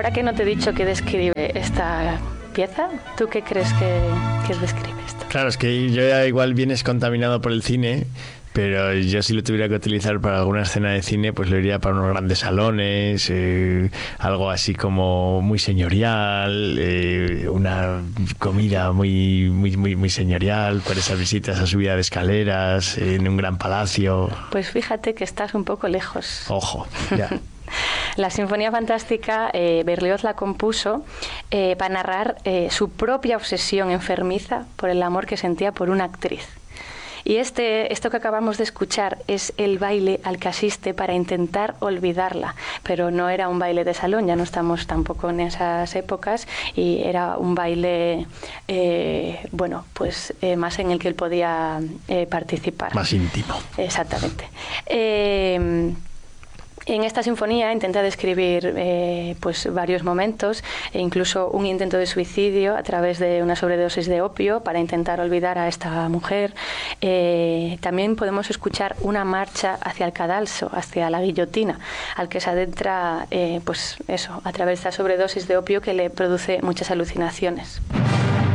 ahora que no te he dicho qué describe esta pieza, ¿tú qué crees que describe esto? Claro, es que yo ya igual vienes contaminado por el cine, pero yo si lo tuviera que utilizar para alguna escena de cine, pues lo iría para unos grandes salones, algo así como muy señorial, una comida muy señorial, por esas visitas a subida de escaleras, en un gran palacio. Pues fíjate que estás un poco lejos. Ojo, ya. La Sinfonía Fantástica, Berlioz la compuso para narrar su propia obsesión enfermiza por el amor que sentía por una actriz. Y esto que acabamos de escuchar es el baile al que asiste para intentar olvidarla, pero no era un baile de salón, ya no estamos tampoco en esas épocas, y era un baile, más en el que él podía participar. Más íntimo. Exactamente. En esta sinfonía intenta describir varios momentos, e incluso un intento de suicidio a través de una sobredosis de opio para intentar olvidar a esta mujer. También podemos escuchar una marcha hacia el cadalso, hacia la guillotina, al que se adentra a través de esta sobredosis de opio que le produce muchas alucinaciones.